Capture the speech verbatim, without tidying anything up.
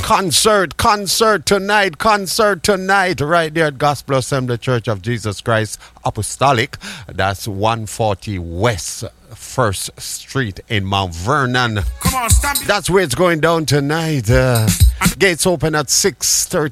concert, concert tonight, concert tonight, right there at Gospel Assembly Church of Jesus Christ Apostolic. That's one forty West First Street in Mount Vernon. Come on, stop. That's where it's going down tonight. Uh, gates open at six thirty